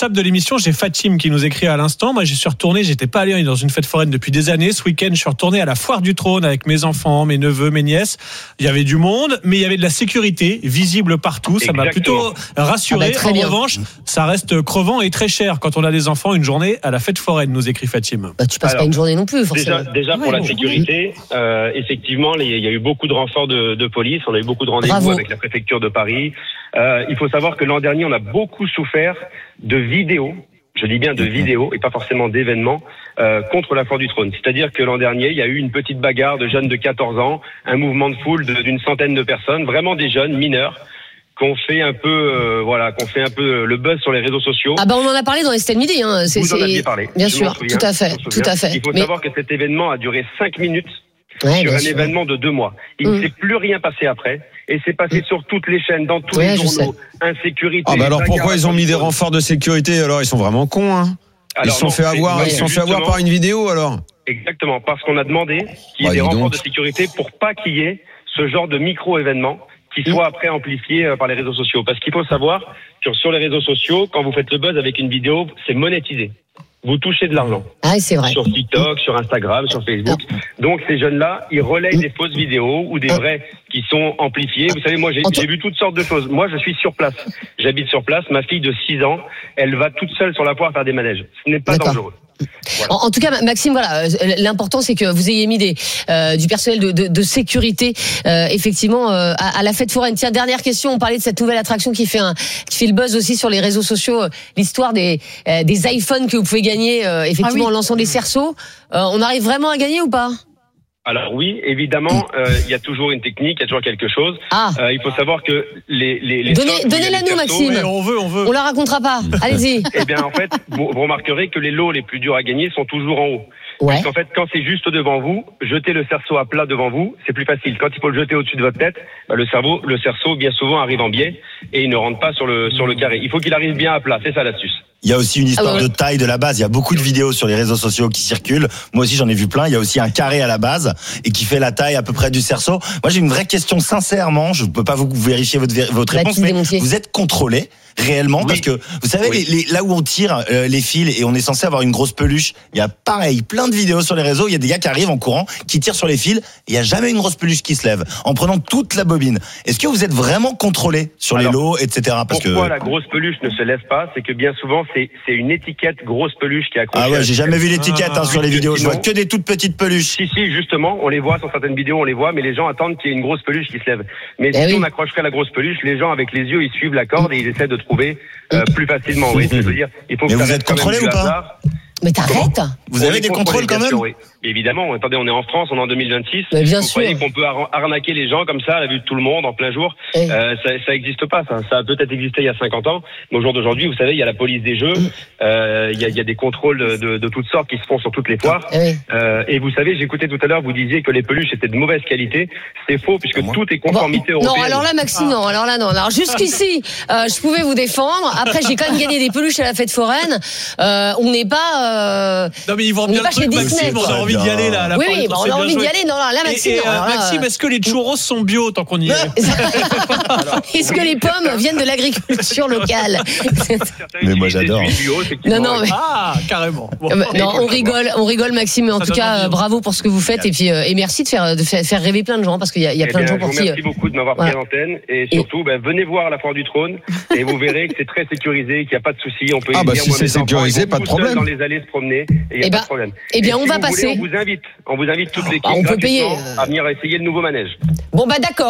WhatsApp de l'émission, j'ai Fatim qui nous écrit à l'instant. Moi, j'y suis retourné, j'étais pas allé dans une fête foraine depuis des années. Ce week-end, je suis retourné à la Foire du Trône avec mes enfants, mes neveux, mes nièces. Il y avait du monde, mais il y avait de la sécurité visible partout. Ça m'a plutôt rassuré. En revanche, ça reste crevant et très cher quand on a des enfants. Une journée à la fête foraine, nous écrit Fatim. Tu passes pas une journée non plus, forcément. Déjà pour la sécurité, effectivement, il y a eu beaucoup de renforts de police. On a eu beaucoup de rendez-vous avec la préfecture de Paris. Il faut savoir que l'an dernier, on a beaucoup souffert de vidéos. Je dis bien de vidéos et pas forcément d'événements contre la Foire du Trône. C'est-à-dire que l'an dernier, il y a eu une petite bagarre de jeunes de 14 ans, un mouvement de foule d'une centaine de personnes, vraiment des jeunes mineurs, qu'on fait un peu le buzz sur les réseaux sociaux. Ah bah on en a parlé dans Estelle Midi. Vous en aviez parlé. Bien sûr, tout à fait. Il faut savoir que cet événement a duré 5 minutes sur un événement de 2 mois. Il ne s'est plus rien passé après. Et c'est passé sur toutes les chaînes, dans tous les journaux. Insécurité. Ah bah alors pourquoi ils ont mis des renforts de sécurité? Alors ils sont vraiment cons, hein. Ils se sont fait avoir par une vidéo alors. Exactement, parce qu'on a demandé qu'il y ait des renforts de sécurité pour pas qu'il y ait ce genre de micro-événement qui soit après amplifié par les réseaux sociaux. Parce qu'il faut savoir que sur les réseaux sociaux, quand vous faites le buzz avec une vidéo, c'est monétisé. Vous touchez de l'argent. Ah, c'est vrai. Sur TikTok, sur Instagram, sur Facebook. Donc, ces jeunes-là, ils relayent des fausses vidéos ou des vraies qui sont amplifiées. Vous savez, moi, j'ai vu toutes sortes de choses. Moi, je suis sur place. J'habite sur place. Ma fille de 6 ans, elle va toute seule sur la foire faire des manèges. Ce n'est pas dangereux. Voilà. En tout cas, Maxime, voilà, l'important c'est que vous ayez mis du personnel de sécurité, effectivement, à la fête foraine. Tiens, dernière question. On parlait de cette nouvelle attraction qui fait le buzz aussi sur les réseaux sociaux. L'histoire des iPhones que vous pouvez gagner, effectivement, en lançant des cerceaux. On arrive vraiment à gagner ou pas? Alors oui, évidemment, il y a toujours une technique, il y a toujours quelque chose. Il faut savoir que les donnez-la nous, Maxime. Oui, on veut. On la racontera pas. Allez-y. Eh bien, en fait, vous remarquerez que les lots les plus durs à gagner sont toujours en haut. Parce qu'en fait, quand c'est juste devant vous, jeter le cerceau à plat devant vous, c'est plus facile. Quand il faut le jeter au-dessus de votre tête, le cerceau, bien souvent, arrive en biais et il ne rentre pas sur le carré. Il faut qu'il arrive bien à plat. C'est ça l'astuce. Il y a aussi une histoire de taille de la base. Il y a beaucoup de vidéos sur les réseaux sociaux qui circulent. Moi aussi, j'en ai vu plein. Il y a aussi un carré à la base et qui fait la taille à peu près du cerceau. Moi, j'ai une vraie question, sincèrement. Je ne peux pas vous vérifier votre réponse, mais vous êtes contrôlé réellement parce que vous savez là où on tire les fils et on est censé avoir une grosse peluche. Il y a pareil plein de vidéos sur les réseaux. Il y a des gars qui arrivent en courant, qui tirent sur les fils. Il y a jamais une grosse peluche qui se lève en prenant toute la bobine. Est-ce que vous êtes vraiment contrôlé sur les lots, etc. Pourquoi la grosse peluche ne se lève pas? C'est que bien souvent c'est une étiquette grosse peluche qui est accrochée. Ah ouais, j'ai jamais vu l'étiquette sur les vidéos. Je vois que des toutes petites peluches. Si, justement, on les voit sur certaines vidéos, mais les gens attendent qu'il y ait une grosse peluche qui se lève. Mais si on accrocherait la grosse peluche, les gens avec les yeux ils suivent la corde et ils essaient de trouver plus facilement. Oui, je veux dire, il faut. Mais vous êtes contrôlé ou pas? Mais t'arrêtes. Vous avez des contrôles quand même? Oui. Évidemment, attendez, on est en France, on est en 2026. Mais bien vous sûr. croyez qu'on peut arnaquer les gens comme ça à la vue de tout le monde en plein jour? Ça existe pas, ça. Ça a peut-être existé il y a 50 ans, mais au jour d'aujourd'hui, vous savez, il y a la police des jeux, il y a des contrôles de toutes sortes qui se font sur toutes les foires. Et vous savez, j'écoutais tout à l'heure, vous disiez que les peluches étaient de mauvaise qualité. C'est faux, puisque tout est conformité européenne. Non, alors là, Maxime, non. Alors là, non. Alors jusqu'ici, je pouvais vous défendre. Après, j'ai quand même gagné des peluches à la fête foraine. On n'est pas. Non, mais ils vendent bien le truc, Maxime. On a envie d'y aller là. Oui, on a envie d'y aller. Non, là, Maxime. Maxime, est-ce que les churros sont bio tant qu'on y est? Est-ce que les pommes viennent de l'agriculture locale? Mais moi, j'adore. Non, mais. Ah, carrément. Non, on rigole, Maxime. Mais en tout cas, bravo pour ce que vous faites et merci de faire rêver plein de gens parce qu'il y a plein de gens pour qui. Merci beaucoup de m'avoir pris à l'antenne et surtout, venez voir la Foire du Trône et vous verrez que c'est très sécurisé, qu'il n'y a pas de souci. On peut y venir. Si c'est sécurisé, pas de problème. Dans les allées se promener et il n'y a pas de problème. Eh bien, on va passer. On vous invite toutes les on peut payer à venir essayer le nouveau manège. Bon d'accord,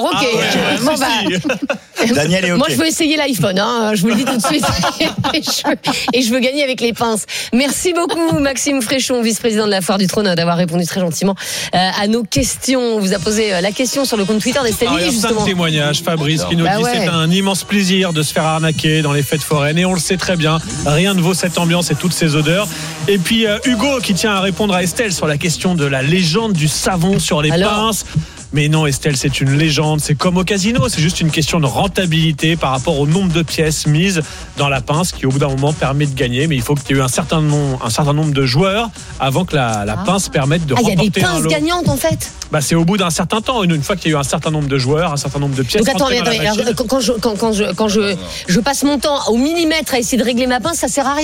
ok. Daniel est ok. Moi je veux essayer l'iPhone, je vous le dis tout de suite. et je veux gagner avec les pinces. Merci beaucoup Maxime Fréchon, vice-président de la Foire du Trône, d'avoir répondu très gentiment à nos questions. On vous a posé la question sur le compte Twitter d'Estelle Midi, justement. Un témoignage, Fabrice, qui nous dit c'est un immense plaisir de se faire arnaquer dans les fêtes foraines et on le sait très bien, rien ne vaut cette ambiance et toutes ces odeurs. Et puis Hugo qui tient à répondre à Estelle sur la question de la légende du savon sur les pinces. Mais non Estelle, c'est une légende, c'est comme au casino, c'est juste une question de rentabilité par rapport au nombre de pièces mises dans la pince qui au bout d'un moment permet de gagner, mais il faut qu'il y ait eu un certain nombre de joueurs avant que la pince permette de remporter un lot. Il y a des pinces gagnantes en fait. C'est au bout d'un certain temps, une fois qu'il y a eu un certain nombre de joueurs, un certain nombre de pièces. Donc attendez, quand je passe mon temps au millimètre à essayer de régler ma pince, ça sert à rien.